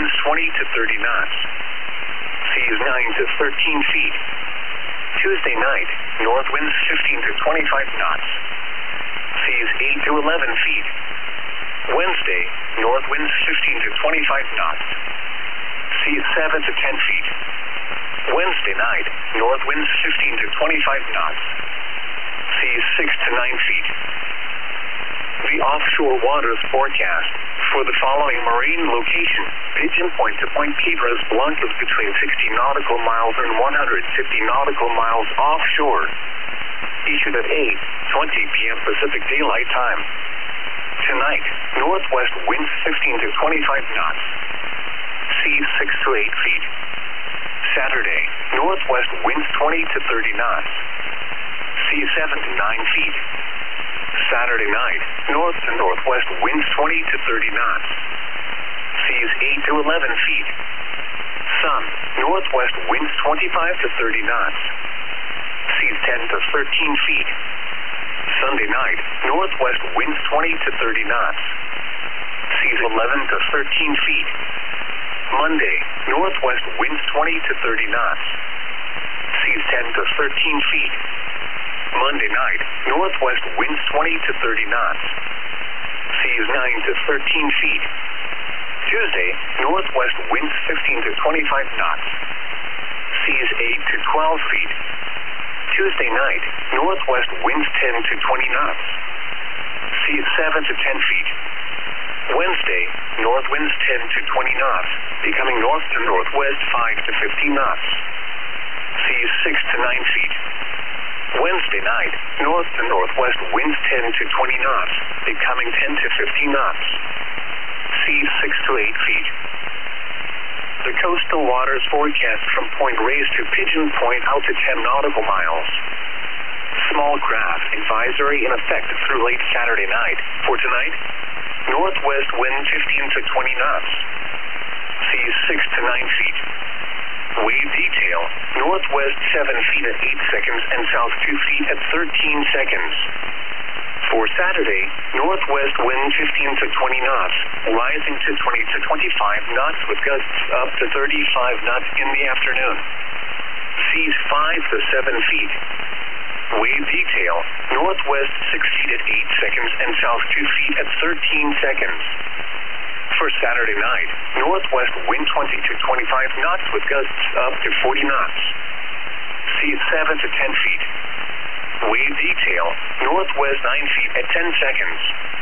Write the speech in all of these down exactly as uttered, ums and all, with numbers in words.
winds twenty to thirty knots. Seas nine to thirteen feet. Tuesday night, north winds fifteen to twenty-five knots. Seas eight to eleven feet. Wednesday, north winds fifteen to twenty-five knots. Seas seven to ten feet. Wednesday night, north winds fifteen to twenty-five knots. Seas six to nine feet. The offshore waters forecast for the following marine location: Pigeon Point to Point Piedras Blancas between sixty nautical miles and one hundred fifty nautical miles offshore. Issued at eight twenty p m Pacific Daylight Time. Tonight, northwest winds fifteen to twenty-five knots. Seas six to eight feet. Saturday, northwest winds twenty to thirty knots. Seas seven to nine feet. Saturday night, north to northwest winds twenty to thirty knots. Seas eight to eleven feet. Sun, northwest winds twenty-five to thirty knots. Seas ten to thirteen feet. Sunday night, northwest winds twenty to thirty knots. Seas eleven to thirteen feet. Monday, northwest winds twenty to thirty knots. Seas ten to thirteen feet. Monday night, northwest winds twenty to thirty knots. Seas nine to thirteen feet. Tuesday, northwest winds fifteen to twenty-five knots. Seas eight to twelve feet. Tuesday night, northwest winds ten to twenty knots. Seas seven to ten feet. Wednesday, north winds ten to twenty knots, becoming north to northwest five to fifteen knots. Seas six to nine feet. Wednesday night, north to northwest winds ten to twenty knots, becoming ten to fifteen knots. Seas six to eight feet. The coastal waters forecast from Point Reyes to Pigeon Point out to ten nautical miles. Small craft advisory in effect through late Saturday night. For tonight, northwest wind fifteen to twenty knots. Seas six to nine feet. Wave detail, northwest seven feet at eight seconds and south two feet at thirteen seconds. For Saturday, northwest wind fifteen to twenty knots, rising to twenty to twenty-five knots with gusts up to thirty-five knots in the afternoon. Seas five to seven feet. Wave detail, northwest six feet at eight seconds and south two feet at thirteen seconds. For Saturday night, northwest wind twenty to twenty-five knots with gusts up to forty knots. Seas seven to ten feet. Wave detail, northwest nine feet at ten seconds.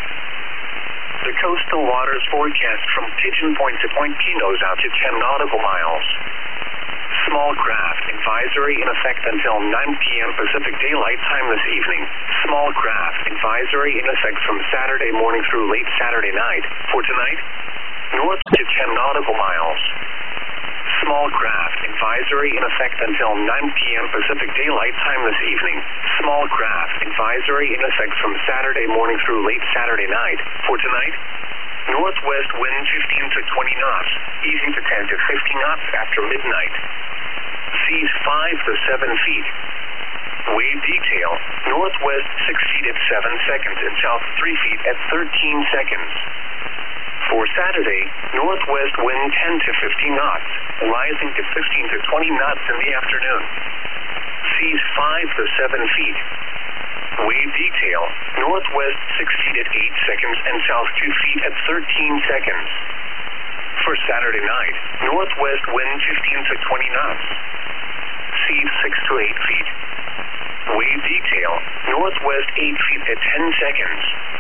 The coastal waters forecast from Pigeon Point to Point Pinos out to ten nautical miles. Small craft advisory in effect until nine p m Pacific Daylight Time this evening. Small craft advisory in effect from Saturday morning through late Saturday night. For tonight, north to ten nautical miles. Small craft advisory in effect until nine p m Pacific Daylight Time this evening. Small craft advisory in effect from Saturday morning through late Saturday night. For tonight, northwest wind fifteen to twenty knots, easing to ten to fifteen knots after midnight. Seas five to seven feet. Wave detail, northwest six feet at seven seconds and south three feet at thirteen seconds. For Saturday, northwest wind ten to fifteen knots, rising to fifteen to twenty knots in the afternoon. Seas five to seven feet. Wave detail, northwest six feet at eight seconds and south two feet at thirteen seconds. For Saturday night, northwest wind fifteen to twenty knots. Seas six to eight feet. Wave detail, northwest eight feet at ten seconds.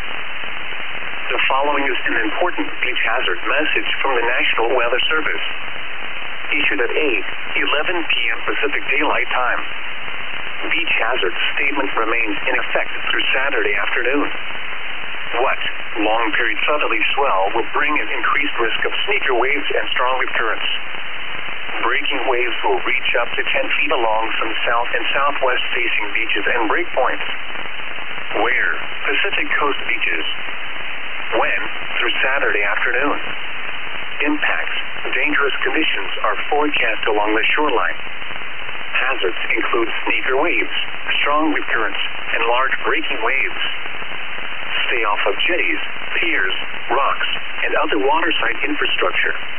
The following is an important beach hazard message from the National Weather Service. Issued at eight eleven p m Pacific Daylight Time. Beach hazard statement remains in effect through Saturday afternoon. What? Long period southerly swell will bring an increased risk of sneaker waves and strong wind currents. Breaking waves will reach up to ten feet along some south and southwest facing beaches and breakpoints. Where? Pacific Coast beaches. When? Through Saturday afternoon. Impacts. Dangerous conditions are forecast along the shoreline. Hazards include sneaker waves, strong wind currents, and large breaking waves. Stay off of jetties, piers, rocks, and other waterside infrastructure.